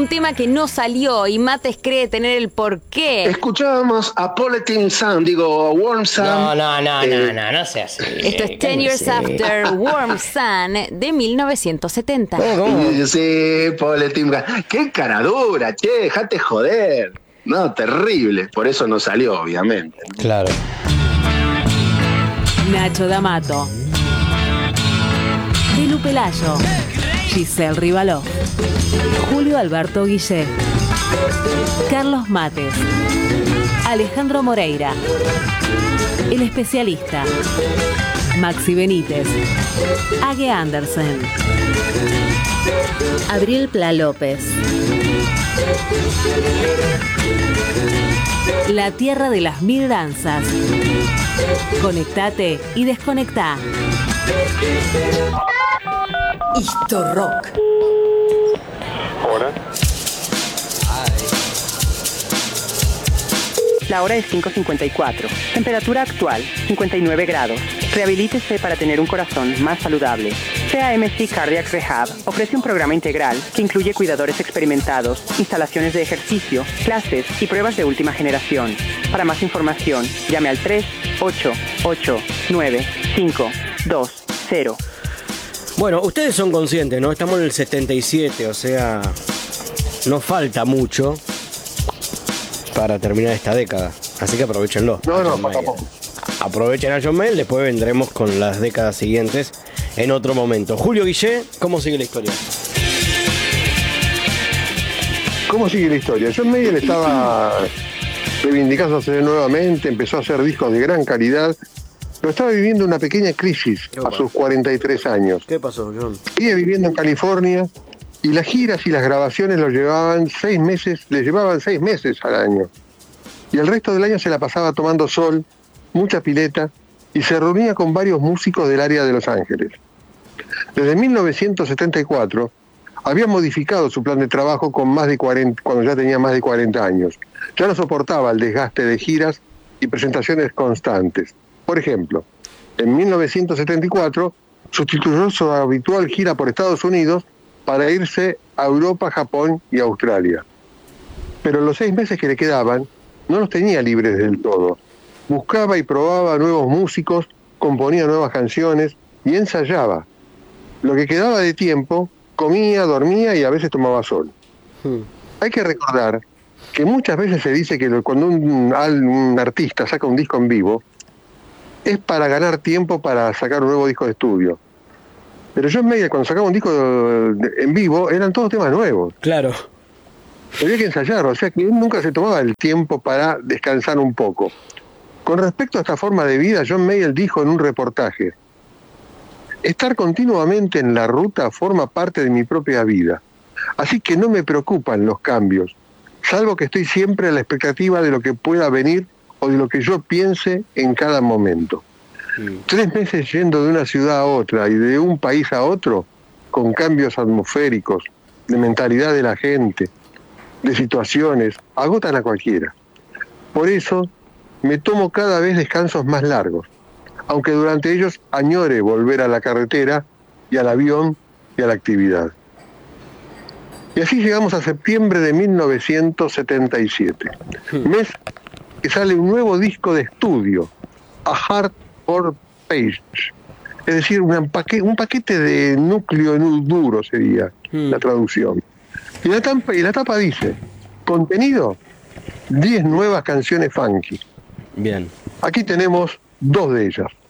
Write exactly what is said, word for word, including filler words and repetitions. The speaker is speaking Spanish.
un tema que no salió y Mates cree tener el porqué. Escuchábamos a Politin Sun, digo, Warm Sun. No, no, no, eh, no, no, no sea así. Esto es Ten Years After Warm Sun de mil novecientos setenta. ¿Cómo? Sí, Politin Sun. Qué caradura, che, dejate joder. No, terrible. Por eso no salió, obviamente. Claro. Nacho D'Amato, Belu Pelayo, Giselle Rivaló, Julio Alberto Guillé, Carlos Mates, Alejandro Moreira, El Especialista, Maxi Benítez, Age Andersen, Abril Pla López. La tierra de las mil danzas. Conectate y desconectá. Esto Rock. Hola. La hora es cinco cincuenta y cuatro. Temperatura actual, cincuenta y nueve grados. Rehabilítese para tener un corazón más saludable. C A M C Cardiac Rehab ofrece un programa integral que incluye cuidadores experimentados, instalaciones de ejercicio, clases y pruebas de última generación. Para más información, llame al tres ocho ocho nueve cinco dos cero. Bueno, ustedes son conscientes, ¿no? Estamos en el setenta y siete, o sea, no falta mucho para terminar esta década. Así que aprovechenlo. No, no, tampoco. Aprovechen a John Mayall, después vendremos con las décadas siguientes en otro momento. Julio Guillé, ¿cómo sigue la historia? ¿Cómo sigue la historia? John Mayall estaba reivindicándose nuevamente, empezó a hacer discos de gran calidad, pero estaba viviendo una pequeña crisis a sus cuarenta y tres años. ¿Qué pasó, John? Sigue viviendo en California y las giras y las grabaciones lo llevaban seis meses, le llevaban seis meses al año. Y el resto del año se la pasaba tomando sol, mucha pileta, y se reunía con varios músicos del área de Los Ángeles. Desde mil novecientos setenta y cuatro había modificado su plan de trabajo con más de cuarenta, cuando ya tenía más de cuarenta años. Ya no soportaba el desgaste de giras y presentaciones constantes. Por ejemplo, en mil novecientos setenta y cuatro sustituyó su habitual gira por Estados Unidos para irse a Europa, Japón y Australia. Pero los seis meses que le quedaban no los tenía libres del todo. Buscaba y probaba nuevos músicos, componía nuevas canciones y ensayaba. Lo que quedaba de tiempo, comía, dormía y a veces tomaba sol. Hmm. Hay que recordar que muchas veces se dice que cuando un, un artista saca un disco en vivo, es para ganar tiempo para sacar un nuevo disco de estudio. Pero John Mayall, cuando sacaba un disco en vivo, eran todos temas nuevos. Claro. Había que ensayar, o sea que él nunca se tomaba el tiempo para descansar un poco. Con respecto a esta forma de vida, John Mayall dijo en un reportaje: estar continuamente en la ruta forma parte de mi propia vida, así que no me preocupan los cambios, salvo que estoy siempre a la expectativa de lo que pueda venir o de lo que yo piense en cada momento. Mm. Tres meses yendo de una ciudad a otra y de un país a otro, con cambios atmosféricos, de mentalidad de la gente, de situaciones, agotan a cualquiera. Por eso me tomo cada vez descansos más largos, aunque durante ellos añore volver a la carretera y al avión y a la actividad. Y así llegamos a septiembre de mil novecientos setenta y siete, mes que sale un nuevo disco de estudio, A Heart for Page, es decir, un paquete, un paquete de núcleo duro sería hmm. la traducción. Y la, tapa, y la tapa dice: contenido, diez nuevas canciones funky. Bien. Aquí tenemos dos de ellas.